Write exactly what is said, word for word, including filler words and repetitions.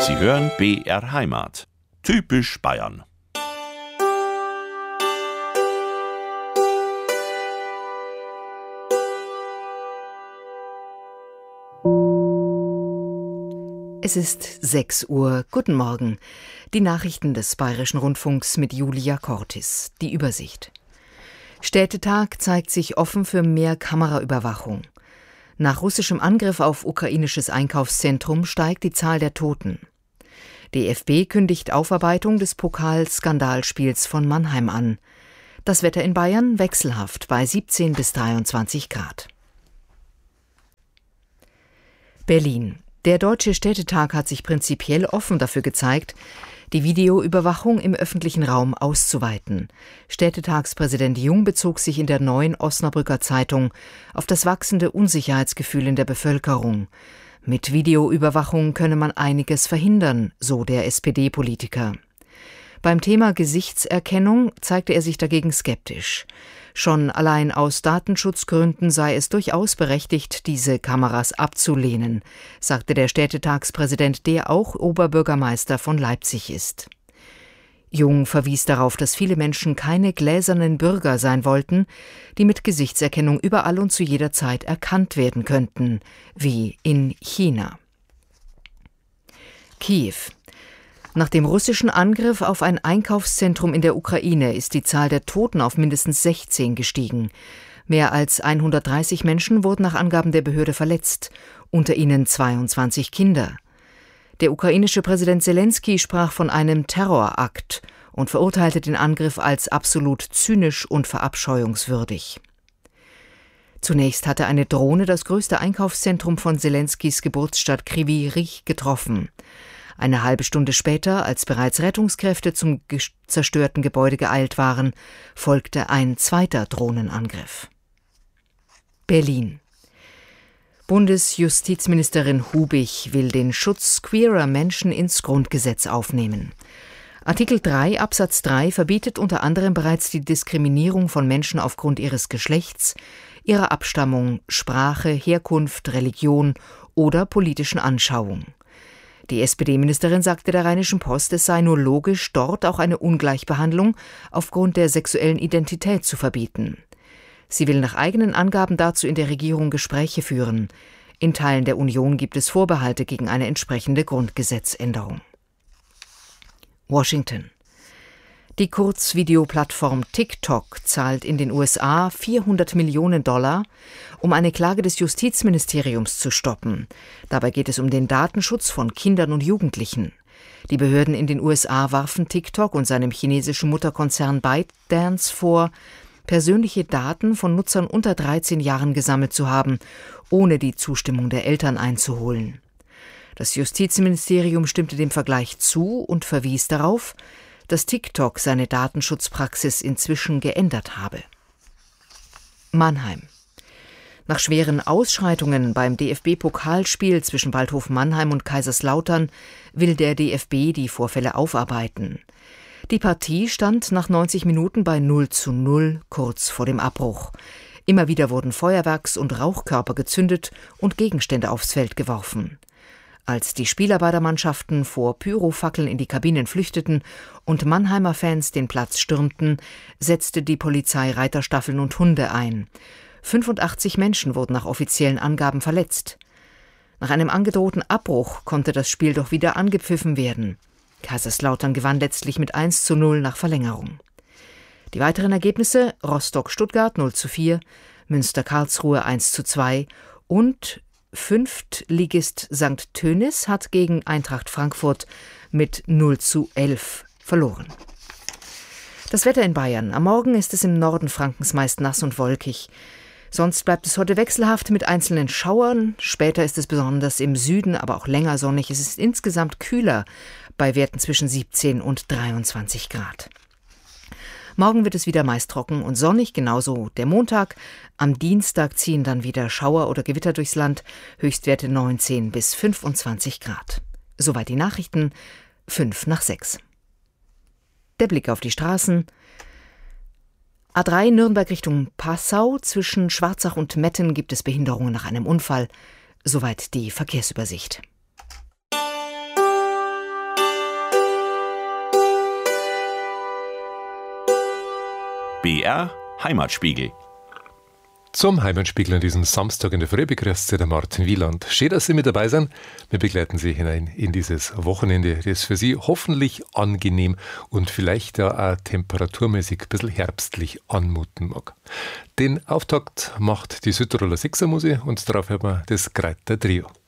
Sie hören B R Heimat. Typisch Bayern. Es ist sechs Uhr. Guten Morgen. Die Nachrichten des Bayerischen Rundfunks mit Julia Cortis. Die Übersicht. Städtetag zeigt sich offen für mehr Kameraüberwachung. Nach russischem Angriff auf ukrainisches Einkaufszentrum steigt die Zahl der Toten. D F B kündigt Aufarbeitung des Pokal-Skandalspiels von Mannheim an. Das Wetter in Bayern wechselhaft bei siebzehn bis dreiundzwanzig Grad. Berlin. Der Deutsche Städtetag hat sich prinzipiell offen dafür gezeigt, die Videoüberwachung im öffentlichen Raum auszuweiten. Städtetagspräsident Jung bezog sich in der Neuen Osnabrücker Zeitung auf das wachsende Unsicherheitsgefühl in der Bevölkerung. Mit Videoüberwachung könne man einiges verhindern, so der S P D-Politiker. Beim Thema Gesichtserkennung zeigte er sich dagegen skeptisch. Schon allein aus Datenschutzgründen sei es durchaus berechtigt, diese Kameras abzulehnen, sagte der Städtetagspräsident, der auch Oberbürgermeister von Leipzig ist. Jung verwies darauf, dass viele Menschen keine gläsernen Bürger sein wollten, die mit Gesichtserkennung überall und zu jeder Zeit erkannt werden könnten, wie in China. Kiew. Nach dem russischen Angriff auf ein Einkaufszentrum in der Ukraine ist die Zahl der Toten auf mindestens sechzehn gestiegen. Mehr als hundertdreißig Menschen wurden nach Angaben der Behörde verletzt, unter ihnen zweiundzwanzig Kinder. Der ukrainische Präsident Selenskyj sprach von einem Terrorakt und verurteilte den Angriff als absolut zynisch und verabscheuungswürdig. Zunächst hatte eine Drohne das größte Einkaufszentrum von Selenskys Geburtsstadt Kryvyi Rih getroffen. Eine halbe Stunde später, als bereits Rettungskräfte zum zerstörten Gebäude geeilt waren, folgte ein zweiter Drohnenangriff. Berlin. Bundesjustizministerin Hubich will den Schutz queerer Menschen ins Grundgesetz aufnehmen. Artikel drei Absatz drei verbietet unter anderem bereits die Diskriminierung von Menschen aufgrund ihres Geschlechts, ihrer Abstammung, Sprache, Herkunft, Religion oder politischen Anschauung. Die S P D-Ministerin sagte der Rheinischen Post, es sei nur logisch, dort auch eine Ungleichbehandlung aufgrund der sexuellen Identität zu verbieten. Sie will nach eigenen Angaben dazu in der Regierung Gespräche führen. In Teilen der Union gibt es Vorbehalte gegen eine entsprechende Grundgesetzänderung. Washington. Die Kurzvideoplattform TikTok zahlt in den U S A vierhundert Millionen Dollar, um eine Klage des Justizministeriums zu stoppen. Dabei geht es um den Datenschutz von Kindern und Jugendlichen. Die Behörden in den U S A warfen TikTok und seinem chinesischen Mutterkonzern ByteDance vor, persönliche Daten von Nutzern unter dreizehn Jahren gesammelt zu haben, ohne die Zustimmung der Eltern einzuholen. Das Justizministerium stimmte dem Vergleich zu und verwies darauf, dass TikTok seine Datenschutzpraxis inzwischen geändert habe. Mannheim. Nach schweren Ausschreitungen beim D F B-Pokalspiel zwischen Waldhof Mannheim und Kaiserslautern will der D F B die Vorfälle aufarbeiten. Die Partie stand nach neunzig Minuten bei null zu null, kurz vor dem Abbruch. Immer wieder wurden Feuerwerks- und Rauchkörper gezündet und Gegenstände aufs Feld geworfen. Als die Spieler beider Mannschaften vor Pyrofackeln in die Kabinen flüchteten und Mannheimer Fans den Platz stürmten, setzte die Polizei Reiterstaffeln und Hunde ein. fünfundachtzig Menschen wurden nach offiziellen Angaben verletzt. Nach einem angedrohten Abbruch konnte das Spiel doch wieder angepfiffen werden. Kaiserslautern gewann letztlich mit eins zu null nach Verlängerung. Die weiteren Ergebnisse: Rostock-Stuttgart null zu vier, Münster-Karlsruhe eins zu zwei und Fünftligist Sankt Tönis hat gegen Eintracht Frankfurt mit null zu elf verloren. Das Wetter in Bayern. Am Morgen ist es im Norden Frankens meist nass und wolkig. Sonst bleibt es heute wechselhaft mit einzelnen Schauern. Später ist es besonders im Süden, aber auch länger sonnig. Es ist insgesamt kühler bei Werten zwischen siebzehn und dreiundzwanzig Grad. Morgen wird es wieder meist trocken und sonnig, genauso der Montag. Am Dienstag ziehen dann wieder Schauer oder Gewitter durchs Land, Höchstwerte neunzehn bis fünfundzwanzig Grad. Soweit die Nachrichten, fünf nach sechs. Der Blick auf die Straßen. A drei Nürnberg Richtung Passau, zwischen Schwarzach und Metten gibt es Behinderungen nach einem Unfall. Soweit die Verkehrsübersicht. B R Heimatspiegel. Zum Heimatspiegel an diesem Samstag in der Früh begrüßt Sie der Martin Wieland. Schön, dass Sie mit dabei sind. Wir begleiten Sie hinein in dieses Wochenende, das für Sie hoffentlich angenehm und vielleicht ja auch temperaturmäßig ein bisschen herbstlich anmuten mag. Den Auftakt macht die Südtiroler Sechsermusik und darauf hört man das Greiter Trio.